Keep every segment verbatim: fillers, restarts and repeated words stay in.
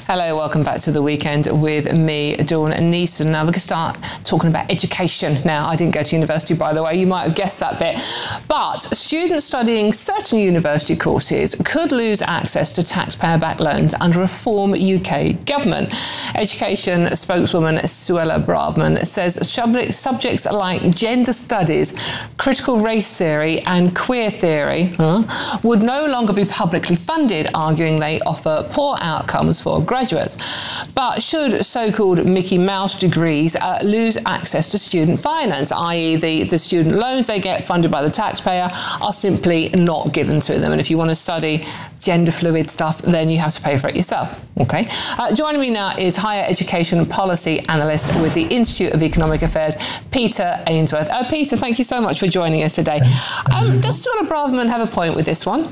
Hello, welcome back to The Weekend with me, Dawn Neeson. Now, we're going to start talking about education. Now, I didn't go to university, by the way. You might have guessed that bit. But students studying certain university courses could lose access to taxpayer-backed loans under a reform U K government. Education spokeswoman Suella Braverman says subjects like gender studies, critical race theory and queer theory huh, would no longer be publicly funded, arguing they offer poor outcomes for graduates. But should so-called Mickey Mouse degrees uh, lose access to student finance, that is the, the student loans they get funded by the taxpayer are simply not given to them. And if you want to study gender fluid stuff, then you have to pay for it yourself. Okay. Uh, joining me now is Higher Education Policy Analyst with the Institute of Economic Affairs, Peter Ainsworth. Uh, Peter, thank you so much for joining us today. Um, does Suella Braverman have a point with this one?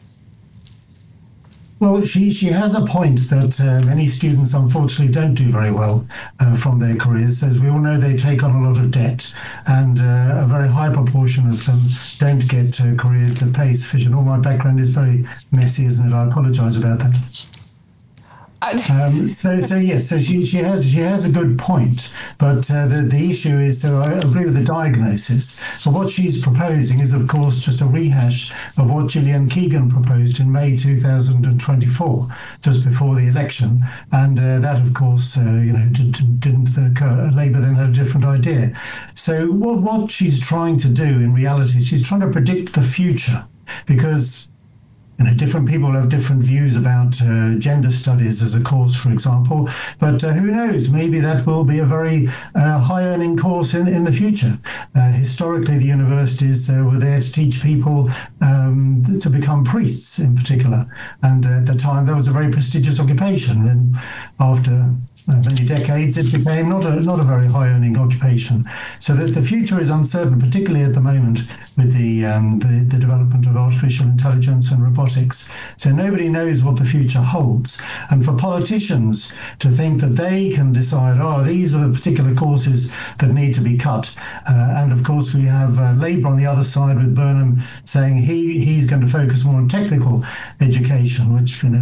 Well, she, she has a point that uh, many students, unfortunately, don't do very well uh, from their careers. As we all know, they take on a lot of debt, and uh, a very high proportion of them don't get uh, careers that pay sufficient. All my background is very messy, isn't it? I apologise about that. um, so, so yes, so she, she has she has a good point, but uh, the the issue is, so I agree with the diagnosis. So what she's proposing is, of course, just a rehash of what Gillian Keegan proposed in May two thousand twenty-four, just before the election, and uh, that, of course, uh, you know, did, didn't occur. Labour then had a different idea. So what what she's trying to do in reality, she's trying to predict the future, because you know, different people have different views about uh, gender studies as a course, for example. But uh, who knows? Maybe that will be a very uh, high-earning course in, in the future. Uh, historically, the universities uh, were there to teach people um, to become priests, in particular. And uh, at the time, that was a very prestigious occupation. And after Uh, many decades, it became not a not a very high-earning occupation. So that the future is uncertain, particularly at the moment with the, um, the the development of artificial intelligence and robotics. So nobody knows what the future holds. And for politicians to think that they can decide, oh, these are the particular courses that need to be cut. Uh, and of course, we have uh, Labour on the other side with Burnham saying he he's going to focus more on technical education, which, you know,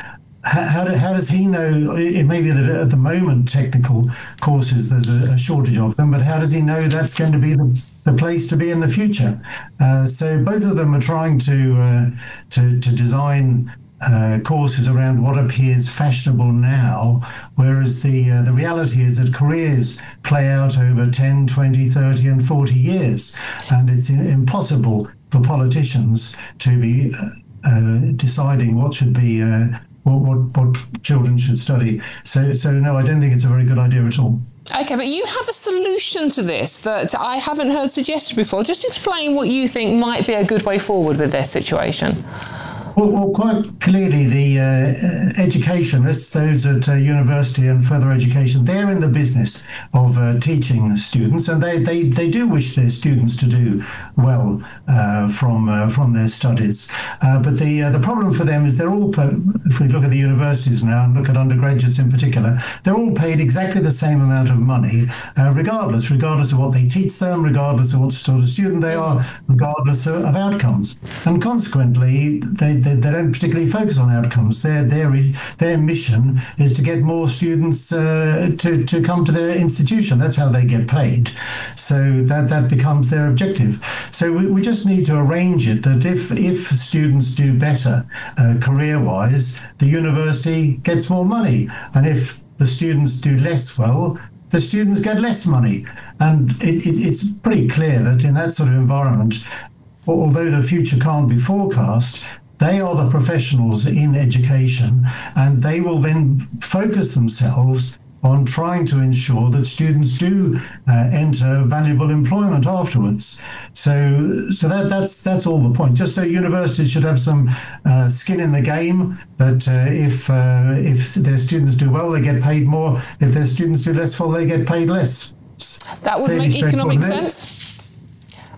How, how does he know? It may be that at the moment technical courses there's a, a shortage of them, but how does he know that's going to be the, the place to be in the future? Uh, so both of them are trying to uh, to, to design uh, courses around what appears fashionable now, whereas the uh, the reality is that careers play out over ten, twenty, thirty and forty years, and it's impossible for politicians to be uh, deciding what should be uh, What, what what children should study. So so no, I don't think it's a very good idea at all. Okay, but you have a solution to this that I haven't heard suggested before. Just explain what you think might be a good way forward with this situation. Well, well, quite clearly, the uh, educationists, those at uh, university and further education, they're in the business of uh, teaching students, and they, they, they do wish their students to do well uh, from uh, from their studies. Uh, but the uh, the problem for them is they're all, if we look at the universities now and look at undergraduates in particular, they're all paid exactly the same amount of money, uh, regardless, regardless of what they teach them, regardless of what sort of student they are, regardless of, of outcomes. And consequently, they They, they don't particularly focus on outcomes. Their their their mission is to get more students uh, to to come to their institution. That's how they get paid. So that that becomes their objective. So we, we just need to arrange it that if if students do better uh, career wise, the university gets more money, and if the students do less well, the students get less money. And it, it, it's pretty clear that in that sort of environment, although the future can't be forecast, they are the professionals in education, and they will then focus themselves on trying to ensure that students do uh, enter valuable employment afterwards. So, so that, that's that's all the point. Just so universities should have some uh, skin in the game. That uh, if uh, if their students do well, they get paid more. If their students do less well, they get paid less. That would make economic sense.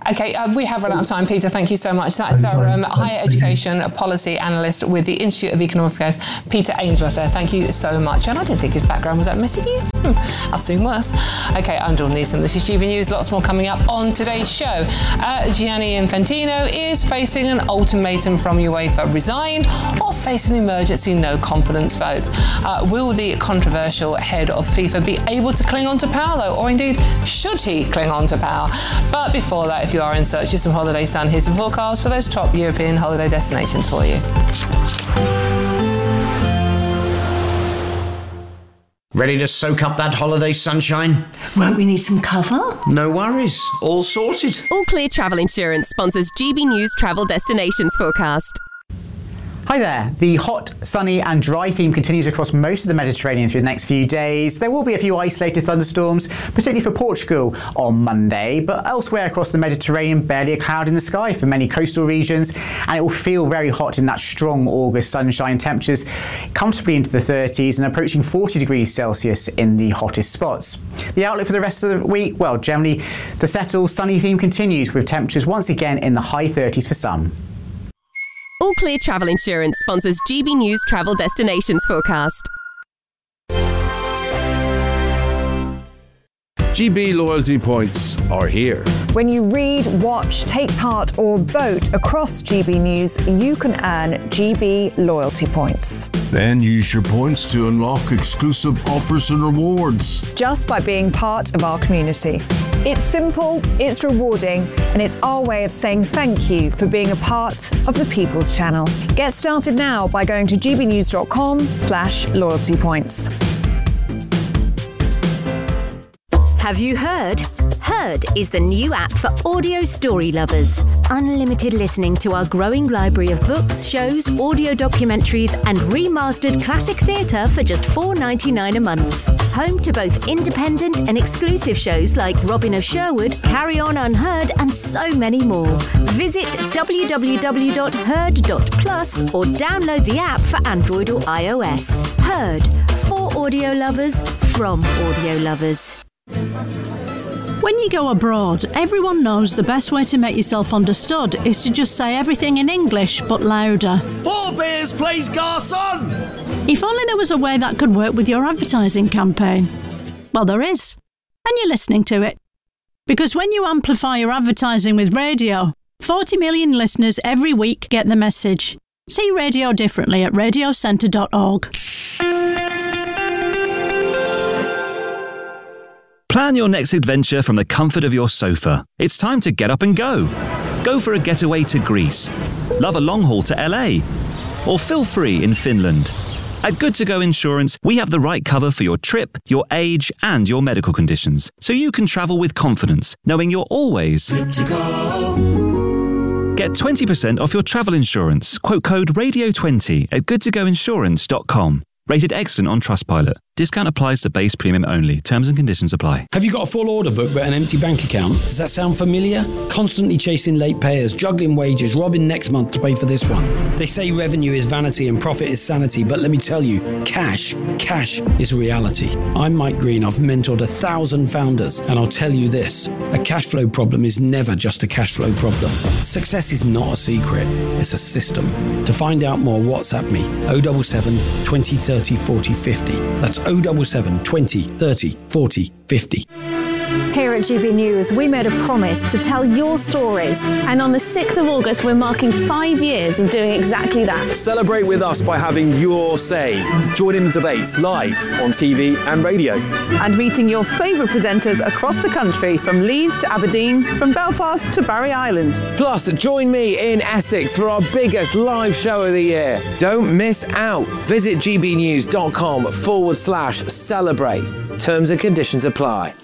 Okay, uh, we have run out of time, Peter. Thank you so much. That's our um, higher education policy analyst with the Institute of Economic Affairs, Peter Ainsworth there. Thank you so much. And I didn't think his background was that messy, do you? Hmm, I've seen worse. Okay, I'm Dawn Neeson. This is G B News. Lots more coming up on today's show. Uh, Gianni Infantino is facing an ultimatum from UEFA: resign or face an emergency no confidence vote. Uh, will the controversial head of FIFA be able to cling on to power, though? Or indeed, should he cling on to power? But before that, if you are in search of some holiday sun, here's the forecast for those top European holiday destinations for you. Ready to soak up that holiday sunshine? Won't we need some cover? No worries, all sorted. All Clear Travel Insurance sponsors G B News Travel Destinations Forecast. Hi there. The hot, sunny and dry theme continues across most of the Mediterranean through the next few days. There will be a few isolated thunderstorms, particularly for Portugal on Monday, but elsewhere across the Mediterranean, barely a cloud in the sky for many coastal regions, and it will feel very hot in that strong August sunshine. Temperatures comfortably into the thirties and approaching forty degrees Celsius in the hottest spots. The outlook for the rest of the week, well, generally the settled, sunny theme continues with temperatures once again in the high thirties for some. All Clear Travel Insurance sponsors G B News Travel Destinations Forecast. G B loyalty points are here. When you read, watch, take part or vote across G B News, you can earn G B loyalty points. Then use your points to unlock exclusive offers and rewards. Just by being part of our community. It's simple, it's rewarding, and it's our way of saying thank you for being a part of the People's Channel. Get started now by going to gbnews.com slash loyalty points. Have you heard? Heard is the new app for audio story lovers. Unlimited listening to our growing library of books, shows, audio documentaries and remastered classic theatre for just four dollars ninety-nine a month. Home to both independent and exclusive shows like Robin of Sherwood, Carry On Unheard and so many more. Visit w w w dot heard dot plus or download the app for Android or iOS. Heard, for audio lovers, from audio lovers. When you go abroad, everyone knows the best way to make yourself understood is to just say everything in English, but louder. Four beers, please, garçon! If only there was a way that could work with your advertising campaign. Well, there is. And you're listening to it. Because when you amplify your advertising with radio, forty million listeners every week get the message. See radio differently at radio centre dot org. Plan your next adventure from the comfort of your sofa. It's time to get up and go. Go for a getaway to Greece. Love a long haul to L A. Or feel free in Finland. At Good To Go Insurance, we have the right cover for your trip, your age, and your medical conditions, so you can travel with confidence, knowing you're always good to go. Get twenty percent off your travel insurance. Quote code radio twenty at good to go insurance dot com. Rated excellent on Trustpilot. Discount applies to base premium only. Terms and conditions apply. Have you got a full order book but an empty bank account? Does that sound familiar? Constantly chasing late payers, juggling wages, robbing next month to pay for this one. They say revenue is vanity and profit is sanity, but let me tell you, cash, cash is reality. I'm Mike Green. I've mentored a thousand founders, and I'll tell you this, a cash flow problem is never just a cash flow problem. Success is not a secret, it's a system. To find out more, WhatsApp me, oh seven seven, twenty, thirty, forty, fifty. That's oh seven seven, twenty, thirty, forty, fifty. Here at G B News, we made a promise to tell your stories. And on the sixth of August, we're marking five years of doing exactly that. Celebrate with us by having your say. Join in the debates live on T V and radio. And meeting your favourite presenters across the country, from Leeds to Aberdeen, from Belfast to Barry Island. Plus, join me in Essex for our biggest live show of the year. Don't miss out. Visit gbnews.com forward slash celebrate. Terms and conditions apply.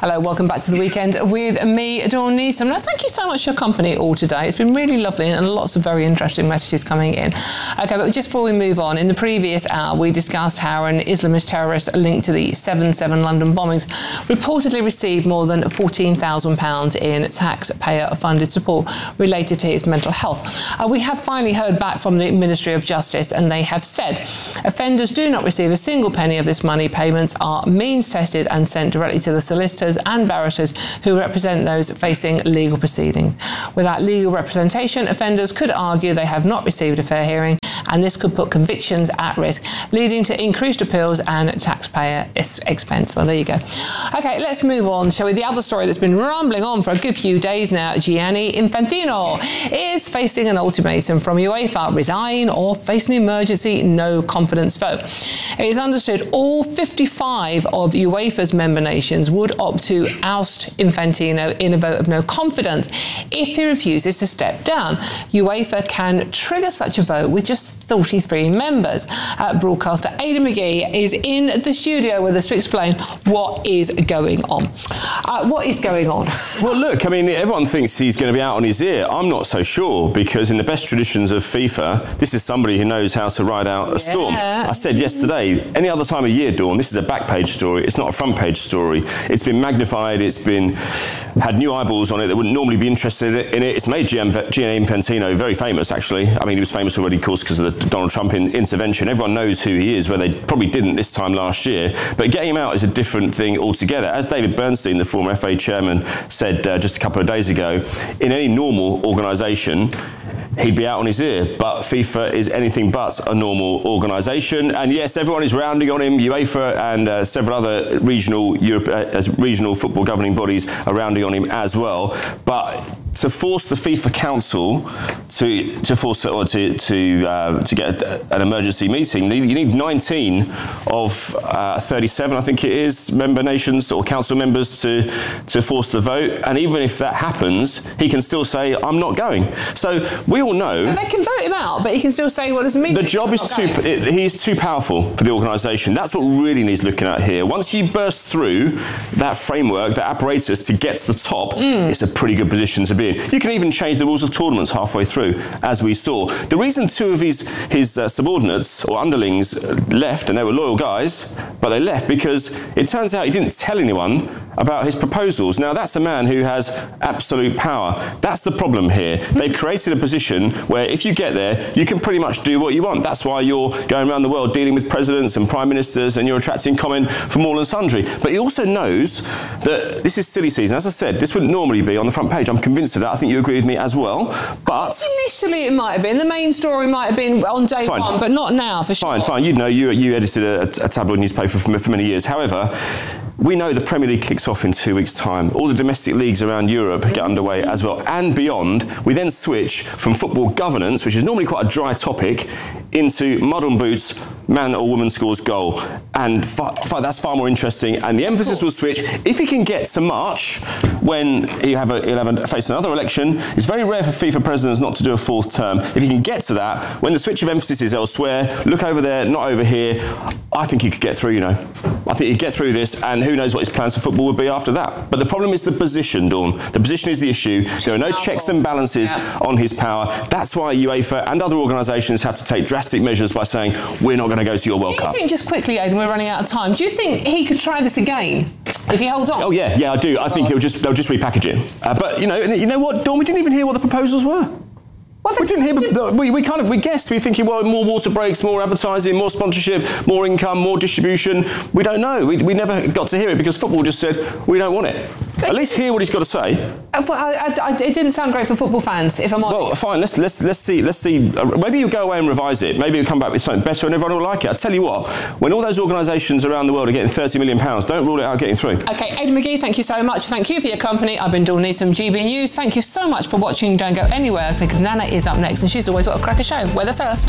Hello, welcome back to The Weekend with me, Dawn Neeson. Now, thank you so much for your company all today. It's been really lovely and lots of very interesting messages coming in. OK, but just before we move on, in the previous hour, we discussed how an Islamist terrorist linked to the seven seven London bombings reportedly received more than fourteen thousand pounds in taxpayer-funded support related to his mental health. Uh, we have finally heard back from the Ministry of Justice, and they have said offenders do not receive a single penny of this money. Payments are means-tested and sent directly to the solicitors and barristers who represent those facing legal proceedings. Without legal representation, offenders could argue they have not received a fair hearing, and this could put convictions at risk, leading to increased appeals and taxpayer expense. Well, there you go. OK, let's move on, shall we? The other story that's been rumbling on for a good few days now, Gianni Infantino is facing an ultimatum from UEFA: resign or face an emergency no confidence vote. It is understood all fifty-five of UEFA's member nations would opt to oust Infantino in a vote of no confidence if he refuses to step down. UEFA can trigger such a vote with just thirty-three members. Uh, broadcaster Aidan McGee is in the studio with us to explain what is going on. Uh, what is going on? Well, look, I mean, everyone thinks he's going to be out on his ear. I'm not so sure, because in the best traditions of FIFA, this is somebody who knows how to ride out a storm. Yeah. I said yesterday, any other time of year, Dawn, this is a back page story. It's not a front page story. It's been magnified. It's been had new eyeballs on it that wouldn't normally be interested in it. It's made Gianni Infantino very famous, actually. I mean, he was famous already, of course, because of the Donald Trump in, intervention. Everyone knows who he is, where they probably didn't this time last year. But getting him out is a different thing altogether. As David Bernstein, the former F A chairman, said uh, just a couple of days ago, in any normal organisation, he'd be out on his ear. But FIFA is anything but a normal organisation. And yes, everyone is rounding on him. UEFA and uh, several other regional Europe, uh, regional football governing bodies are rounding on him as well. But to force the FIFA Council to to force or to to uh, to get an emergency meeting, you need nineteen of uh, thirty-seven, I think it is, member nations or council members to to force the vote. And even if that happens, he can still say, "I'm not going." So we all know. So they can vote him out, but he can still say what does it mean. The job is too. It, he's too powerful for the organisation. That's what really needs looking at here. Once you burst through that framework, that apparatus to get to the top, mm. it's a pretty good position to be. You can even change the rules of tournaments halfway through, as we saw. The reason two of his his uh, subordinates or underlings left, and they were loyal guys, but they left because it turns out he didn't tell anyone about his proposals. Now, that's a man who has absolute power. That's the problem here. They've created a position where if you get there, you can pretty much do what you want. That's why you're going around the world dealing with presidents and prime ministers, and you're attracting comment from all and sundry. But he also knows that this is silly season. As I said, this wouldn't normally be on the front page. I'm convinced of that. I think you agree with me as well. But initially it might have been. The main story might have been on day fine. one, but not now, for sure. Fine, fine. You know, you, you edited a, a tabloid newspaper for, for many years. However, we know the Premier League kicks off in two weeks' time. All the domestic leagues around Europe get underway as well, and beyond. We then switch from football governance, which is normally quite a dry topic, into mud on boots, man or woman scores goal. And far, far, that's far more interesting. And the emphasis will switch. If he can get to March, when he'll have, a, he'll have a, face another election, it's very rare for FIFA presidents not to do a fourth term. If he can get to that, when the switch of emphasis is elsewhere, look over there, not over here, I think he could get through, you know. I think he'd get through this, and who knows what his plans for football would be after that. But the problem is the position, Dawn. The position is the issue. There are no checks and balances yeah. on his power. That's why UEFA and other organisations have to take drastic measures by saying, we're not going to go to your World Cup. Do you think, just quickly, Aidan, we're running out of time, do you think he could try this again if he holds on? Oh, yeah, yeah, I do. I think he'll just, they'll just repackage it. Uh, but, you know, you know what, Dawn, we didn't even hear what the proposals were. Well, we didn't hear. We, we kind of we guessed. We thinking, well, more water breaks, more advertising, more sponsorship, more income, more distribution. We don't know. We, we never got to hear it because football just said we don't want it. At least hear what he's got to say. I, I, I, it didn't sound great for football fans, if I'm honest. Well, fine. Let's let's let's see. Let's see. Uh, maybe you'll go away and revise it. Maybe you'll come back with something better, and everyone will like it. I tell you what. When all those organisations around the world are getting thirty million pounds, don't rule it out getting through. Okay, Aidan McGee, thank you so much. Thank you for your company. I've been Dawn Neeson, G B News. Thank you so much for watching. Don't go anywhere because Nana is up next, and she's always got a cracker show. Weather first.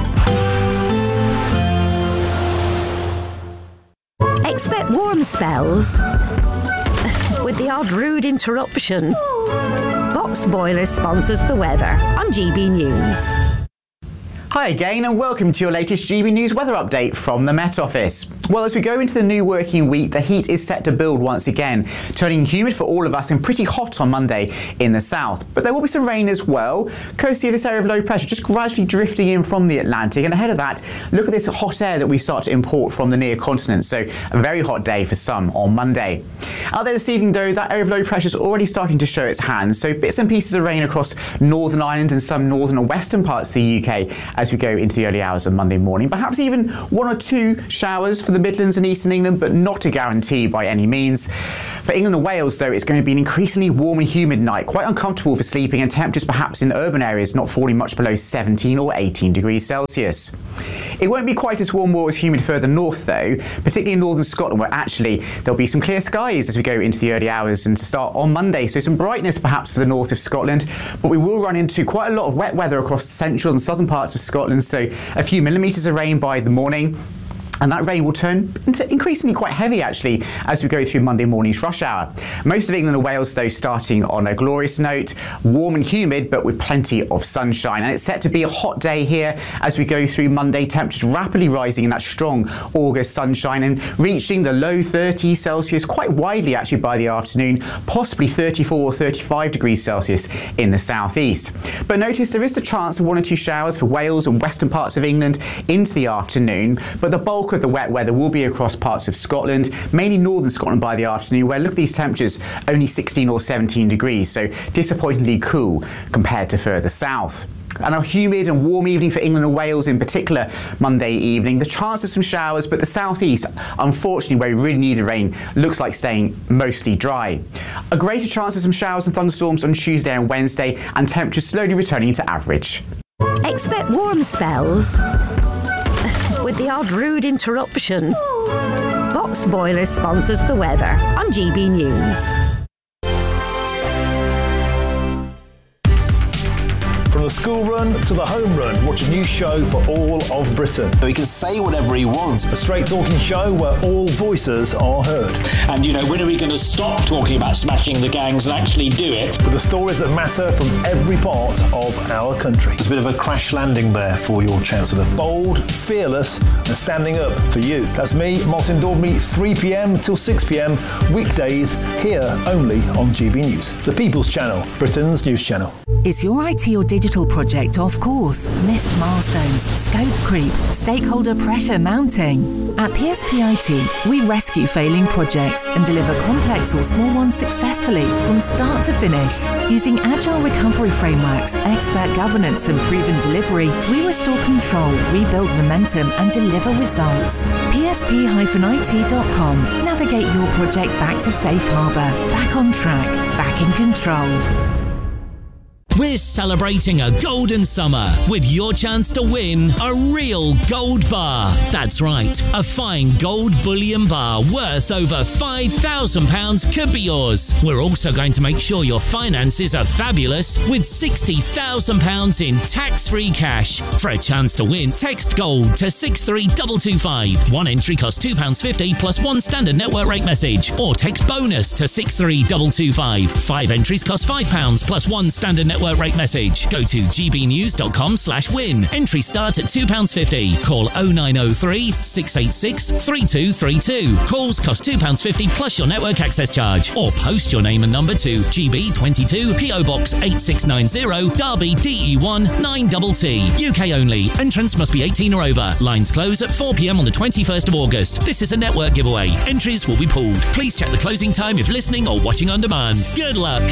Expect warm spells with the odd rude interruption. Box Boilers sponsors the weather on G B News. Hi again and welcome to your latest G B News weather update from the Met Office. Well, as we go into the new working week, the heat is set to build once again, turning humid for all of us and pretty hot on Monday in the south. But there will be some rain as well. Coastal of this area of low pressure just gradually drifting in from the Atlantic, and ahead of that, look at this hot air that we start to import from the near continent. So a very hot day for some on Monday. Out there this evening though, that area of low pressure is already starting to show its hand. So bits and pieces of rain across Northern Ireland and some northern and western parts of the U K as we go into the early hours of Monday morning. Perhaps even one or two showers for the Midlands and Eastern England, but not a guarantee by any means. For England and Wales, though, it's going to be an increasingly warm and humid night, quite uncomfortable for sleeping, and temperatures perhaps in urban areas not falling much below seventeen or eighteen degrees Celsius. It won't be quite as warm or as humid further north, though, particularly in northern Scotland, where actually there'll be some clear skies as we go into the early hours and to start on Monday. So some brightness perhaps for the north of Scotland, but we will run into quite a lot of wet weather across the central and southern parts of Scotland. So a few millimetres of rain by the morning. And that rain will turn into increasingly quite heavy, actually, as we go through Monday morning's rush hour. Most of England and Wales, though, starting on a glorious note, warm and humid, but with plenty of sunshine. And it's set to be a hot day here as we go through Monday, temperatures rapidly rising in that strong August sunshine and reaching the low thirties Celsius quite widely, actually, by the afternoon, possibly thirty-four or thirty-five degrees Celsius in the southeast. But notice there is the chance of one or two showers for Wales and western parts of England into the afternoon, but the bulk of the wet weather will be across parts of Scotland, mainly northern Scotland by the afternoon, where look at these temperatures, only sixteen or seventeen degrees, so disappointingly cool compared to further south. And a humid and warm evening for England and Wales in particular Monday evening. The chance of some showers, but the southeast, unfortunately, where we really need the rain, looks like staying mostly dry. A greater chance of some showers and thunderstorms on Tuesday and Wednesday, and temperatures slowly returning to average. Expect warm spells with the odd rude interruption. Box Boilers sponsors the weather on G B News. From the school run to the home run, watch a new show for all of Britain. He can say whatever he wants. A straight talking show where all voices are heard. And, you know, when are we going to stop talking about smashing the gangs and actually do it? With the stories that matter from every part of our country. There's a bit of a crash landing there for your Chancellor. Bold, fearless and standing up for you. That's me, Martin Daubney, three p m till six p m, weekdays, here only on G B News. The People's Channel, Britain's news channel. Is your I T or digital project off course? Missed milestones, scope creep, stakeholder pressure mounting? At P S P I T, we rescue failing projects and deliver complex or small ones successfully from start to finish. Using agile recovery frameworks, expert governance and proven delivery, we restore control, rebuild momentum and deliver results. P S P I T dot com. Navigate your project back to safe harbour, back on track, back in control. We're celebrating a golden summer with your chance to win a real gold bar. That's right, a fine gold bullion bar worth over five thousand pounds could be yours. We're also going to make sure your finances are fabulous with sixty thousand pounds in tax-free cash. For a chance to win, text GOLD to six three two two five. One entry costs two pounds fifty plus one standard network rate message. Or text BONUS to six three two two five. Five entries cost five pounds plus one standard network rate message. Go to g b news dot com slash win. Entry start at two pounds fifty. Call oh nine oh three, six eight six, three two three two. Calls cost two pounds fifty plus your network access charge. Or post your name and number to G B twenty-two P O Box eight six nine zero, Derby D E one nine T T. U K only. Entrance must be eighteen or over. Lines close at four p m on the twenty-first of August. This is a network giveaway. Entries will be pooled. Please check the closing time if listening or watching on demand. Good luck.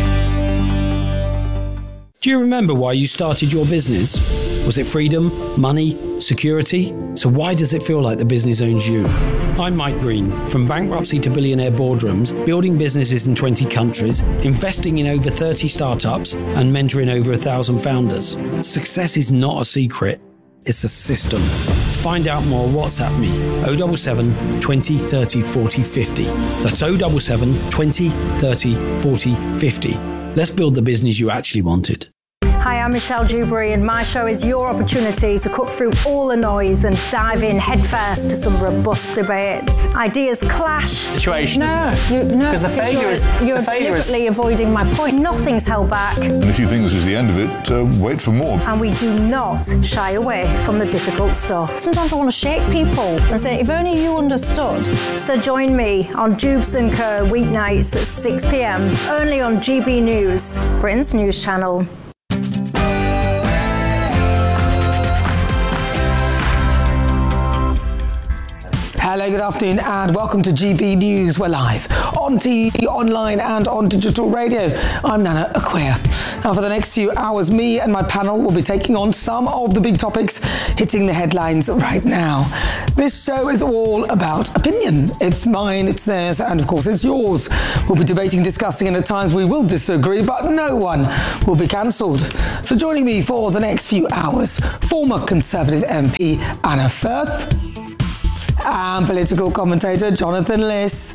Do you remember why you started your business? Was it freedom, money, security? So why does it feel like the business owns you? I'm Mike Green. From bankruptcy to billionaire boardrooms, building businesses in twenty countries, investing in over thirty startups, and mentoring over a thousand founders. Success is not a secret, it's a system. Find out more, WhatsApp me, oh seven seven, twenty, thirty, forty, fifty. That's oh seven seven, twenty, thirty, forty, fifty. Let's build the business you actually wanted. Hi, I'm Michelle Dewberry, and my show is your opportunity to cut through all the noise and dive in headfirst to some robust debates. Ideas clash. Situation, No, isn't it? you, no, Because the because failure you're, is you're the failure is deliberately avoiding my point. Nothing's held back, And if you think this is the end of it, uh, wait for more. and we do not shy away from the difficult stuff. Sometimes I want to shake people and say, if only you understood. So join me on Dubes and Co weeknights at six p m, only on G B News, Britain's news channel. Hello, good afternoon, and welcome to G B News. We're live on T V, online, and on digital radio. I'm Nana Acquia. Now, for the next few hours, me and my panel will be taking on some of the big topics hitting the headlines right now. This show is all about opinion. It's mine, it's theirs, and of course, it's yours. We'll be debating, discussing, and at times we will disagree, but no one will be cancelled. So, joining me for the next few hours, former Conservative M P Anna Firth, and political commentator Jonathan Liss.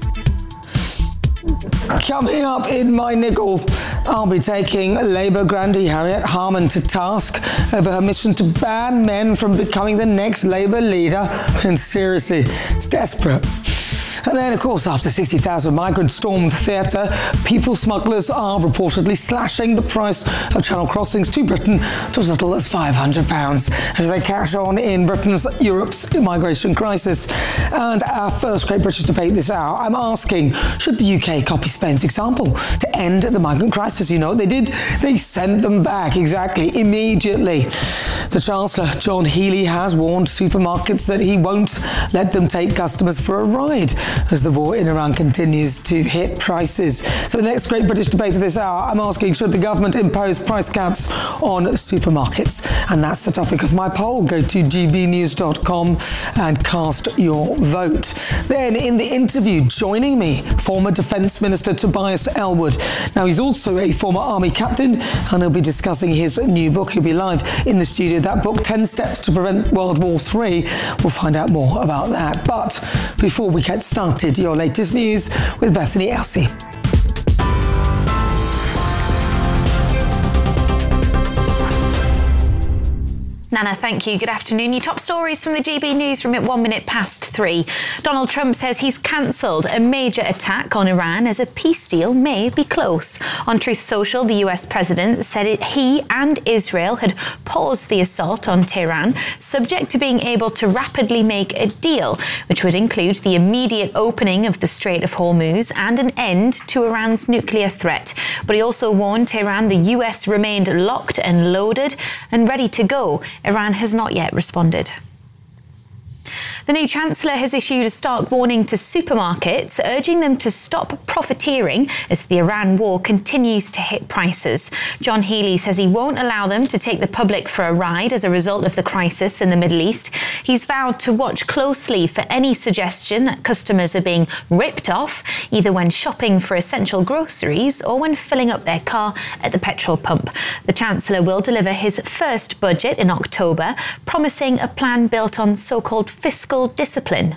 Coming up in my niggle, I'll be taking Labour grandee Harriet Harman to task over her mission to ban men from becoming the next Labour leader. And seriously, it's desperate. And then, of course, after sixty thousand migrants stormed the theatre, people smugglers are reportedly slashing the price of Channel crossings to Britain to as little as five hundred pounds as they cash on in Britain's, Europe's migration crisis. And our first Great British Debate this hour, I'm asking, should the U K copy Spain's example to end the migrant crisis? You know what they did? They sent them back, exactly, immediately. The Chancellor, John Healey, has warned supermarkets that he won't let them take customers for a ride as the war in Iran continues to hit prices. So the next Great British Debate of this hour, I'm asking, should the government impose price caps on supermarkets? And that's the topic of my poll. Go to g b news dot com and cast your vote. Then in the interview, joining me, former Defence Minister Tobias Ellwood. Now, he's also a former Army captain, and he'll be discussing his new book. He'll be live in the studio. That book, ten steps to Prevent World War Three. We'll find out more about that. But before we get started, your latest news with Bethany Elsey. Nana, thank you. Good afternoon. Your top stories from the G B Newsroom at one minute past three. Donald Trump says he's cancelled a major attack on Iran as a peace deal may be close. On Truth Social, the U S president said it, he and Israel had paused the assault on Tehran, subject to being able to rapidly make a deal, which would include the immediate opening of the Strait of Hormuz and an end to Iran's nuclear threat. But he also warned Tehran the U S remained locked and loaded and ready to go. Iran has not yet responded. The new Chancellor has issued a stark warning to supermarkets, urging them to stop profiteering as the Iran war continues to hit prices. John Healey says he won't allow them to take the public for a ride as a result of the crisis in the Middle East. He's vowed to watch closely for any suggestion that customers are being ripped off, either when shopping for essential groceries or when filling up their car at the petrol pump. The Chancellor will deliver his first budget in October, promising a plan built on so-called fiscal discipline.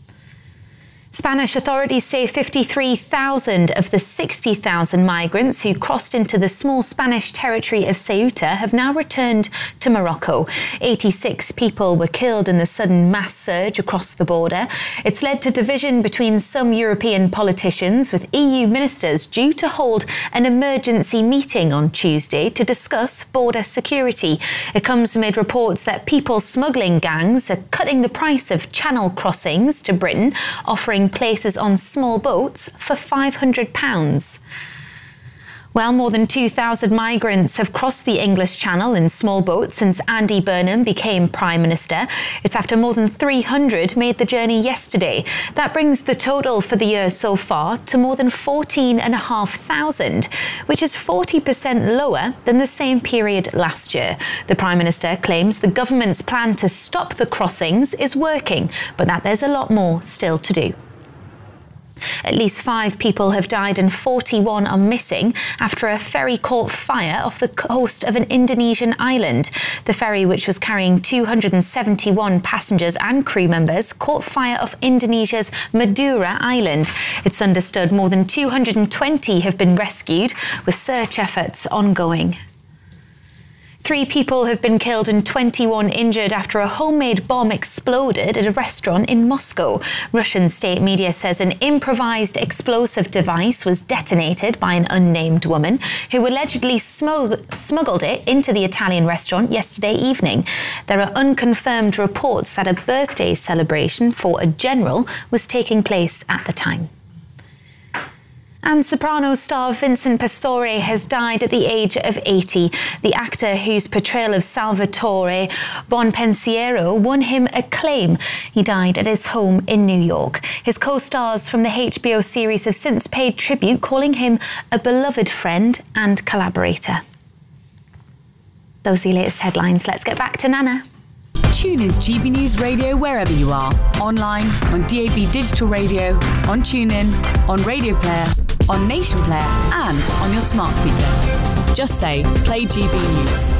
Spanish authorities say fifty-three thousand of the sixty thousand migrants who crossed into the small Spanish territory of Ceuta have now returned to Morocco. eighty-six people were killed in the sudden mass surge across the border. It's led to division between some European politicians, with E U ministers due to hold an emergency meeting on Tuesday to discuss border security. It comes amid reports that people smuggling gangs are cutting the price of channel crossings to Britain, offering places on small boats for five hundred pounds. Well, more than two thousand migrants have crossed the English Channel in small boats since Andy Burnham became Prime Minister. It's after more than three hundred made the journey yesterday. That brings the total for the year so far to more than fourteen thousand five hundred, which is forty percent lower than the same period last year. The Prime Minister claims the government's plan to stop the crossings is working, but that there's a lot more still to do. At least five people have died and forty-one are missing after a ferry caught fire off the coast of an Indonesian island. The ferry, which was carrying two hundred seventy-one passengers and crew members, caught fire off Indonesia's Madura Island. It's understood more than two hundred twenty have been rescued, with search efforts ongoing. Three people have been killed and twenty-one injured after a homemade bomb exploded at a restaurant in Moscow. Russian state media says an improvised explosive device was detonated by an unnamed woman who allegedly smuggled, smuggled it into the Italian restaurant yesterday evening. There are unconfirmed reports that a birthday celebration for a general was taking place at the time. And Sopranos star Vincent Pastore has died at the age of eighty. The actor, whose portrayal of Salvatore Bonpensiero won him acclaim, he died at his home in New York. His co-stars from the H B O series have since paid tribute, calling him a beloved friend and collaborator. Those are the latest headlines. Let's get back to Nana. Tune in to G B News Radio wherever you are. Online, on D A B Digital Radio, on TuneIn, on Radio Player, on Nation Player, and on your smart speaker. Just say, play G B News.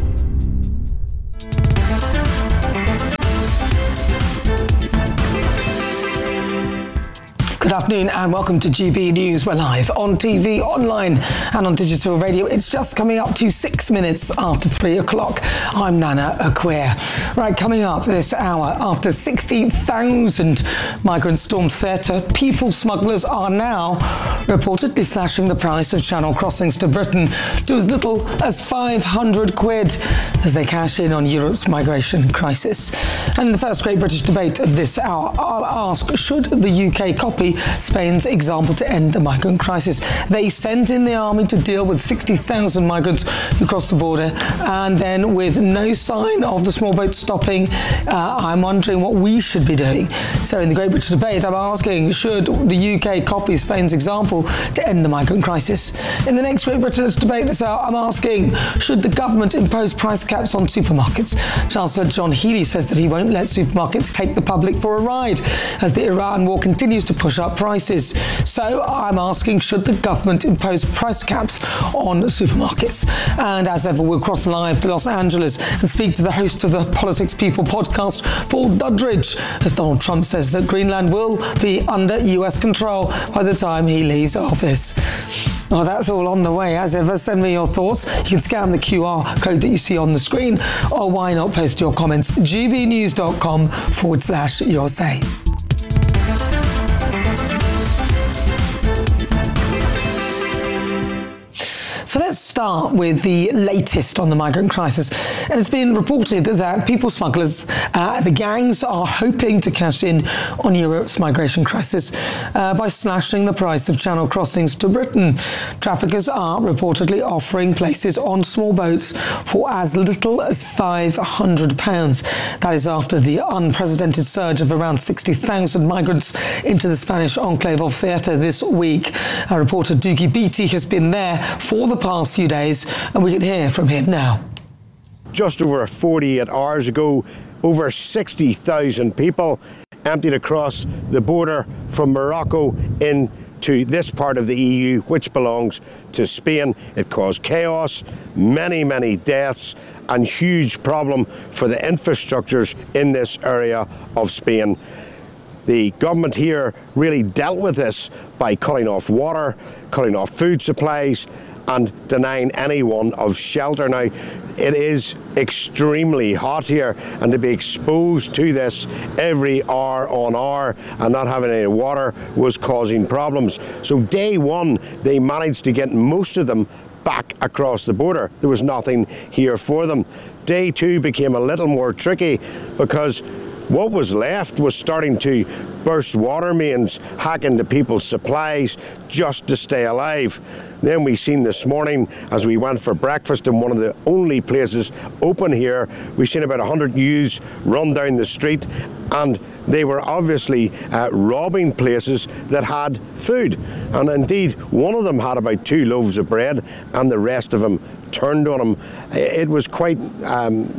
Good afternoon and welcome to G B News. We're live on T V, online and on digital radio. It's just coming up to six minutes after three o'clock. I'm Nana Acquare. Right, coming up this hour, after sixty thousand migrants stormed theatre, people smugglers are now reportedly slashing the price of channel crossings to Britain to as little as five hundred quid as they cash in on Europe's migration crisis. And in the first great British debate of this hour, I'll ask, should the U K copy Spain's example to end the migrant crisis? They sent in the army to deal with sixty thousand migrants who crossed the border, and then with no sign of the small boats stopping, uh, I'm wondering what we should be doing. So in the Great British Debate, I'm asking, should the U K copy Spain's example to end the migrant crisis? In the next Great British Debate this hour, I'm asking, should the government impose price caps on supermarkets? Chancellor John Healey says that he won't let supermarkets take the public for a ride as the Iran war continues to push up prices. So I'm asking, should the government impose price caps on supermarkets? And as ever, we'll cross live to Los Angeles and speak to the host of the Politics People podcast, Paul Duddridge, as Donald Trump says that Greenland will be under U S control by the time he leaves office. Well, that's all on the way. As ever, send me your thoughts. You can scan the Q R code that you see on the screen, or why not post your comments, gbnews.com forward slash your say. So let's start with the latest on the migrant crisis. And it's been reported that people smugglers, uh, the gangs, are hoping to cash in on Europe's migration crisis uh, by slashing the price of channel crossings to Britain. Traffickers are reportedly offering places on small boats for as little as five hundred pounds. That is after the unprecedented surge of around sixty thousand migrants into the Spanish enclave of Ceuta this week. Our reporter Doogie Beattie has been there for the past few days, and we can hear from him now. Just over forty-eight hours ago, over sixty thousand people emptied across the border from Morocco into this part of the E U, which belongs to Spain. It caused chaos, many, many deaths, and huge problem for the infrastructures in this area of Spain. The government here really dealt with this by cutting off water, cutting off food supplies, and denying anyone of shelter. Now, it is extremely hot here, and to be exposed to this every hour on hour and not having any water was causing problems. So day one, they managed to get most of them back across the border. There was nothing here for them. Day two became a little more tricky because what was left was starting to burst water mains, hack into people's supplies just to stay alive. Then we seen this morning, as we went for breakfast in one of the only places open here, we seen about one hundred youths run down the street, and they were obviously uh, robbing places that had food. And indeed, one of them had about two loaves of bread, and the rest of them turned on him. It was quite... Um,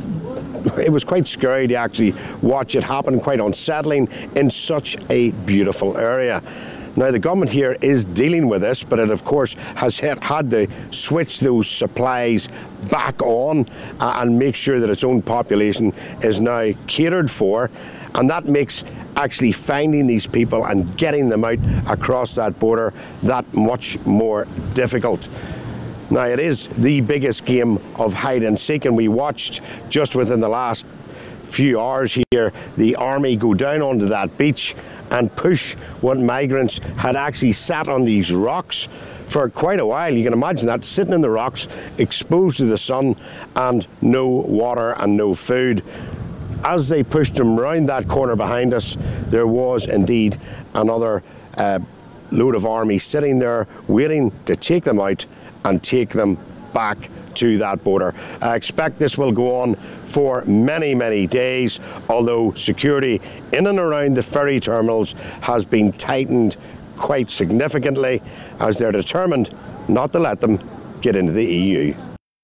It was quite scary to actually watch it happen, quite unsettling in such a beautiful area. Now, the government here is dealing with this, but it, of course, has had to switch those supplies back on uh, and make sure that its own population is now catered for. And that makes actually finding these people and getting them out across that border that much more difficult. Now, it is the biggest game of hide and seek, and we watched just within the last few hours here the army go down onto that beach and push what migrants had actually sat on these rocks for quite a while. You can imagine that, sitting in the rocks, exposed to the sun, and no water and no food. As they pushed them round that corner behind us, there was indeed another uh, load of army sitting there waiting to take them out and take them back to that border. I expect this will go on for many, many days, although security in and around the ferry terminals has been tightened quite significantly, as they're determined not to let them get into the E U.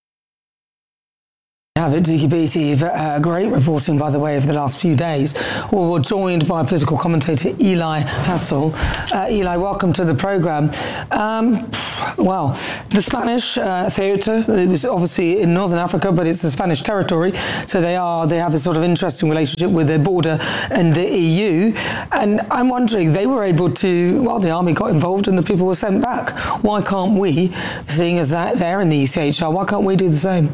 Have it, Doogie Beattie. Uh, great reporting, by the way, over the last few days. Well, we're joined by political commentator Eli Hassel. Uh, Eli, welcome to the programme. Um, well, the Spanish uh, Ceuta, it was obviously in Northern Africa, but it's a Spanish territory, so they are they have a sort of interesting relationship with their border and the E U. And I'm wondering, they were able to, well, the army got involved and the people were sent back. Why can't we, seeing as that they're in the E C H R, why can't we do the same?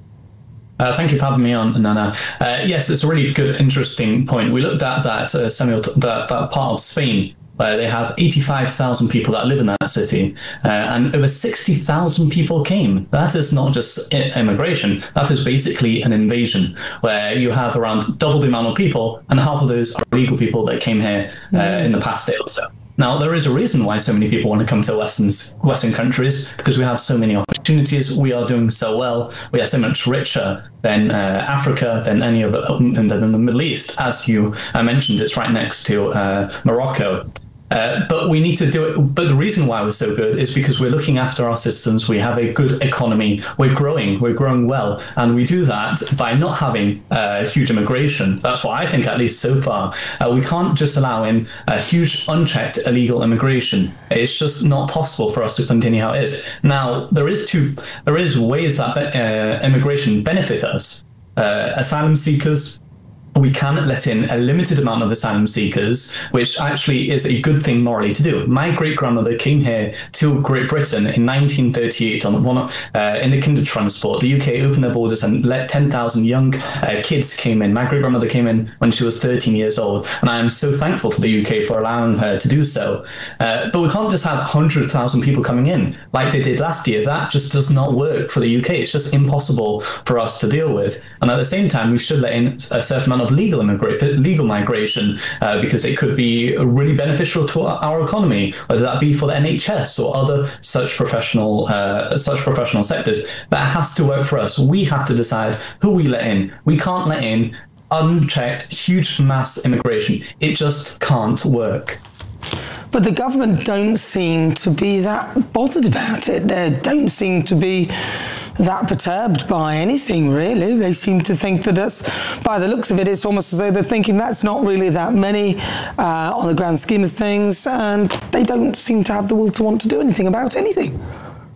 Uh, thank you for having me on, Nana. Uh, yes, it's a really good, interesting point. We looked at that, uh, Samuel, that, that part of Spain where they have eighty-five thousand people that live in that city, uh, and over sixty thousand people came. That is not just immigration, that is basically an invasion, where you have around double the amount of people, and half of those are illegal people that came here uh, in the past day or so. Now, there is a reason why so many people want to come to Western, Western countries, because we have so many opportunities. We are doing so well. We are so much richer than uh, Africa, than any other, than the Middle East. As you uh, mentioned, it's right next to uh, Morocco. Uh, but we need to do it. But the reason why we're so good is because we're looking after our citizens. We have a good economy. We're growing. We're growing well. And we do that by not having uh, huge immigration. That's what I think, at least so far. Uh, we can't just allow in a huge unchecked illegal immigration. It's just not possible for us to continue how it is. Now, there is two, there is ways that uh, immigration benefit us. Uh, asylum seekers, we can let in a limited amount of asylum seekers, which actually is a good thing morally to do. My great-grandmother came here to Great Britain in nineteen thirty-eight on one of, uh, in the Kindertransport. The U K opened their borders and let ten thousand young uh, kids came in. My great-grandmother came in when she was thirteen years old, and I am so thankful for the U K for allowing her to do so. Uh, but we can't just have one hundred thousand people coming in like they did last year. That just does not work for the U K. It's just impossible for us to deal with. And at the same time, we should let in a certain amount of legal immigra- legal migration uh, because it could be really beneficial to our, our economy, whether that be for the N H S or other such professional uh, such professional sectors. That has to work for us. We have to decide who we let in. We can't let in unchecked huge mass immigration. It just can't work. But the government don't seem to be that bothered about it. They don't seem to be that perturbed by anything, really. They seem to think that that's, by the looks of it, it's almost as though they're thinking that's not really that many uh, on the grand scheme of things, and they don't seem to have the will to want to do anything about anything.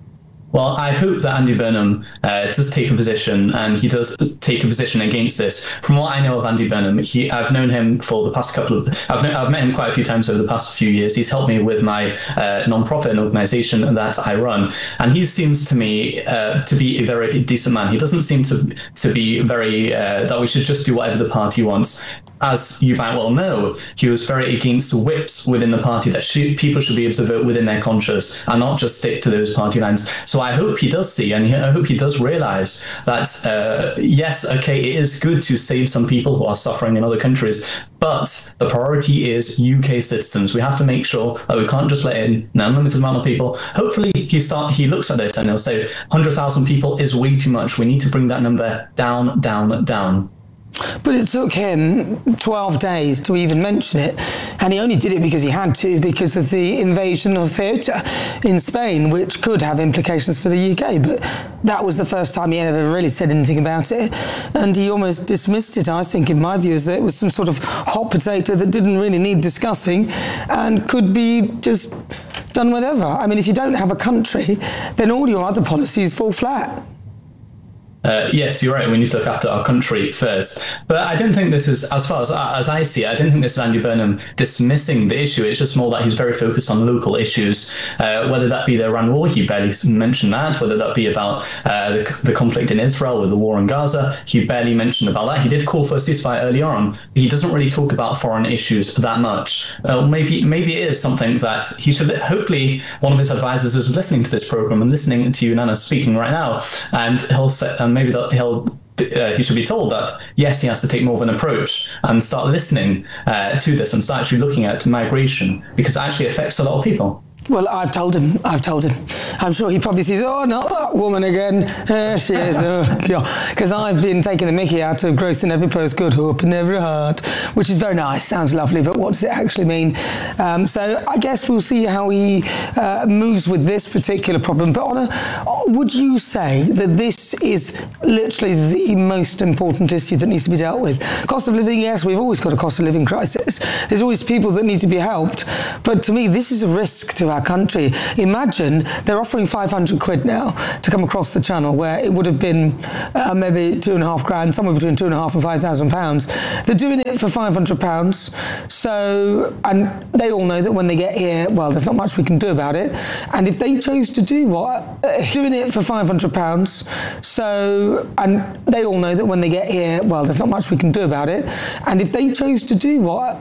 Well, I hope that Andy Burnham uh, does take a position, and he does take a position against this. From what I know of Andy Burnham, he, I've known him for the past couple of... I've, known, I've met him quite a few times over the past few years. He's helped me with my uh, non-profit and organisation that I run, and he seems to me uh, to be a very decent man. He doesn't seem to, to be very... Uh, that we should just do whatever the party wants. As you might well know, he was very against whips within the party, that she, people should be able to vote within their conscience and not just stick to those party lines. So I hope he does see, and I hope he does realise that, uh, yes, okay, it is good to save some people who are suffering in other countries, but the priority is U K citizens. We have to make sure that we can't just let in an unlimited amount of people. Hopefully he start he looks at this and he'll say one hundred thousand people is way too much. We need to bring that number down, down, down. But it took him twelve days to even mention it, and he only did it because he had to, because of the invasion of Ceuta in Spain, which could have implications for the U K. But that was the first time he ever really said anything about it, and he almost dismissed it, I think, in my view, as that it was some sort of hot potato that didn't really need discussing and could be just done whatever. I mean, if you don't have a country, then all your other policies fall flat. Uh, yes, you're right. We need to look after our country first. But I don't think this is, as far as as I see it, I don't think this is Andy Burnham dismissing the issue. It's just more that he's very focused on local issues, uh, whether that be the Iran war, he barely mentioned that, whether that be about uh, the, the conflict in Israel with the war in Gaza, he barely mentioned about that. He did call for a ceasefire earlier on, but he doesn't really talk about foreign issues that much. Uh, maybe maybe it is something that he should, hopefully one of his advisors is listening to this program and listening to you, Nana, speaking right now, and he'll say, and maybe that he'll Uh, he should be told that, yes, he has to take more of an approach and start listening uh, to this and start actually looking at migration, because it actually affects a lot of people. Well, I've told him. I've told him. I'm sure he probably sees, oh, not that woman again. There she is. Oh, God. Because I've been taking the mickey out of growth in every post, good hope in every heart, which is very nice. Sounds lovely, but what does it actually mean? Um, so I guess we'll see how he uh, moves with this particular problem. But on a, would you say that this is literally the most important issue that needs to be dealt with? Cost of living, yes, we've always got a cost of living crisis. There's always people that need to be helped. But to me, this is a risk to our country. Imagine they're offering five hundred quid now to come across the channel, where it would have been uh, maybe two and a half grand, somewhere between two and a half and five thousand pounds. They're doing it for five hundred pounds. So, and they all know that when they get here, well, there's not much we can do about it. And if they chose to do what? Uh, doing it for five hundred pounds. So, and they all know that when they get here, well, there's not much we can do about it. And if they chose to do what?